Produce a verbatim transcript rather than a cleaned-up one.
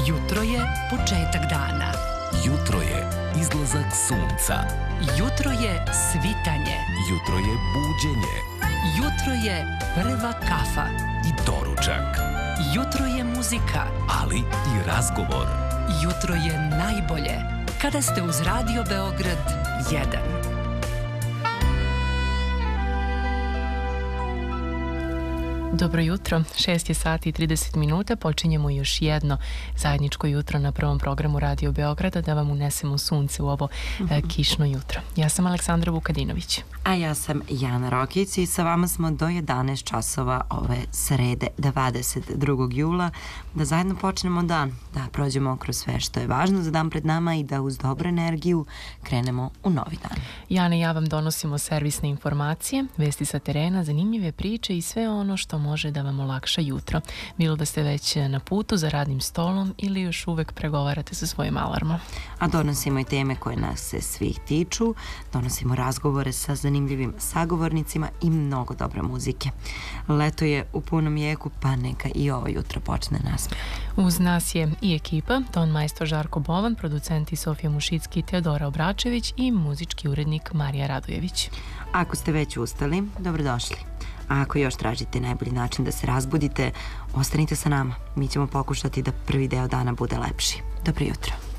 Jutro je početak dana. Jutro je izlazak sunca. Jutro je svitanje. Jutro je buđenje. Jutro je prva kafa. I doručak. Jutro je muzika. Ali i razgovor. Jutro je najbolje kada ste uz Radio Beograd jedan. Dobro jutro, šest je sati i trideset minuta, počinjemo još jedno zajedničko jutro na prvom programu Radio Beograda da vam unesemo sunce u ovo mm-hmm. e, kišno jutro. Ja sam Aleksandra Vukadinović. A ja sam Jana Rokić i sa vama smo do jedanaest časova ove srede dvadeset drugog jula da zajedno počnemo dan, da prođemo kroz sve što je važno za dan pred nama i da uz dobru energiju krenemo u novi dan. Jana i ja vam donosimo servisne informacije, vesti sa terena, zanimljive priče i sve ono što može da vam olakša jutro. Bilo da ste već na putu za radnim stolom ili još uvek pregovarate sa svojim alarmom. A donosimo i teme koje nas se svih tiču, donosimo razgovore sa zanimljivim sagovornicima i mnogo dobre muzike. Leto je u punom jeku, pa neka i ovo jutro počne nasmejano. Uz nas je i ekipa, ton majstor Žarko Bovan, producenti Sofija Mušicki i Teodora Obračević i muzički urednik Marija Radojević. Ako ste već ustali, dobrodošli. A ako još tražite najbolji način da se razbudite, ostanite sa nama. Mi ćemo pokušati da prvi deo dana bude lepši. Dobro jutro.